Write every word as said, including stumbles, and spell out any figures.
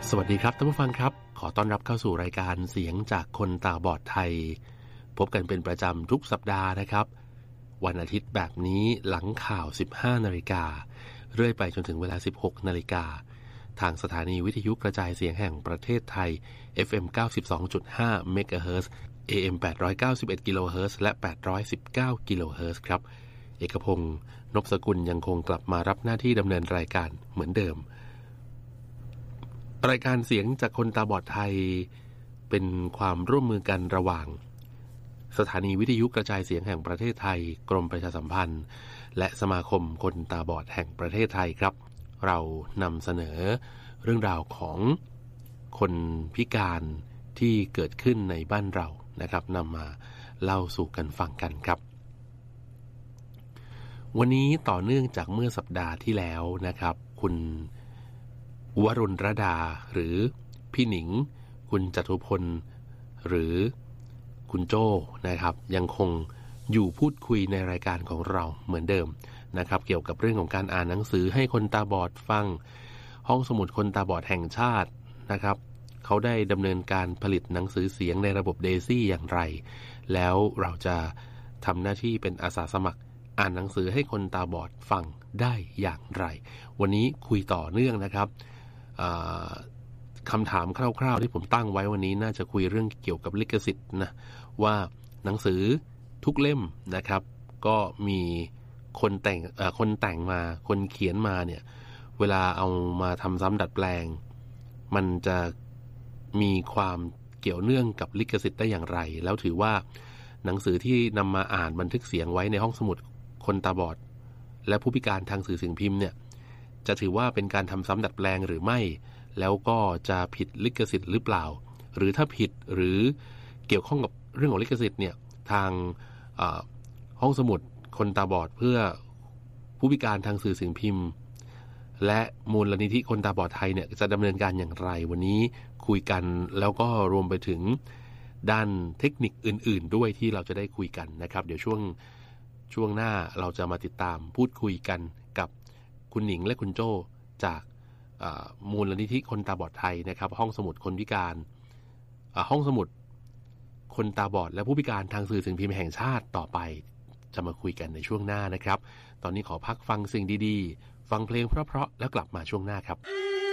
สวัสดีครับท่านผู้ฟังครับขอต้อนรับเข้าสู่รายการเสียงจากคนตาบอดไทยพบกันเป็นประจำทุกสัปดาห์นะครับวันอาทิตย์แบบนี้หลังข่าว สิบห้านาฬิกาเรื่อยไปจนถึงเวลา สิบหกนาฬิกาทางสถานีวิทยุกระจายเสียงแห่งประเทศไทย เอฟ เอ็ม เก้าสิบสองจุดห้า เมกะเฮิรตซ์ เอ เอ็ม แปดร้อยเก้าสิบเอ็ด กิโลเฮิรตซ์และแปดร้อยสิบเก้ากิโลเฮิรตซ์ครับเอกพงศ์นพสกุลยังคงกลับมารับหน้าที่ดำเนินรายการเหมือนเดิมรายการเสียงจากคนตาบอดไทยเป็นความร่วมมือกันระหว่างสถานีวิทยุกระจายเสียงแห่งประเทศไทยกรมประชาสัมพันธ์และสมาคมคนตาบอดแห่งประเทศไทยครับเรานำเสนอเรื่องราวของคนพิการที่เกิดขึ้นในบ้านเรานะครับนำมาเล่าสู่กันฟังกันครับวันนี้ต่อเนื่องจากเมื่อสัปดาห์ที่แล้วนะครับคุณวรุณรดาหรือพี่หนิงคุณจตุพลหรือคุณโจ้นะครับยังคงอยู่พูดคุยในรายการของเราเหมือนเดิมนะครับเกี่ยวกับเรื่องของการอ่านหนังสือให้คนตาบอดฟังห้องสมุดคนตาบอดแห่งชาตินะครับเขาได้ดำเนินการผลิตหนังสือเสียงในระบบ Daisy อย่างไรแล้วเราจะทำหน้าที่เป็นอาสาสมัครอ่านหนังสือให้คนตาบอดฟังได้อย่างไรวันนี้คุยต่อเนื่องนะครับคำถามคร่าวๆที่ผมตั้งไว้วันนี้น่าจะคุยเรื่องเกี่ยวกับลิขสิทธิ์นะว่าหนังสือทุกเล่มนะครับก็มีคนแต่งคนแต่งมาคนเขียนมาเนี่ยเวลาเอามาทำซ้ำดัดแปลงมันจะมีความเกี่ยวเนื่องกับลิขสิทธิ์ได้อย่างไรแล้วถือว่าหนังสือที่นำมาอ่านบันทึกเสียงไว้ในห้องสมุดคนตาบอดและผู้พิการทางสื่อสิ่งพิมพ์เนี่ยจะถือว่าเป็นการทำซ้ำดัดแปลงหรือไม่แล้วก็จะผิดลิขสิทธิ์หรือเปล่าหรือถ้าผิดหรือเกี่ยวข้องกับเรื่องของลิขสิทธิ์เนี่ยทางห้องสมุดคนตาบอดเพื่อผู้พิการทางสื่อสิ่งพิมพ์และมูลนิธิคนตาบอดไทยเนี่ยจะดำเนินการอย่างไรวันนี้คุยกันแล้วก็รวมไปถึงด้านเทคนิคอื่นๆด้วยที่เราจะได้คุยกันนะครับเดี๋ยวช่วงช่วงหน้าเราจะมาติดตามพูดคุยกันกับคุณหนิงและคุณโจ้จากมูลนิธิคนตาบอดไทยนะครับห้องสมุดคนพิการห้องสมุดคนตาบอดและผู้พิการทางสื่อสิ่งพิมพ์แห่งชาติต่อไปจะมาคุยกันในช่วงหน้านะครับตอนนี้ขอพักฟังสิ่งดีๆฟังเพลงเพราะๆแล้วกลับมาช่วงหน้าครับ